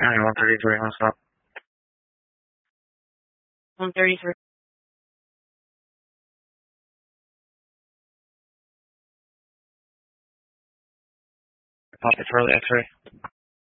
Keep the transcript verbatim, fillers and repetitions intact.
County one thirty-three, what's up? one thirty-three. Pocket for the X-ray.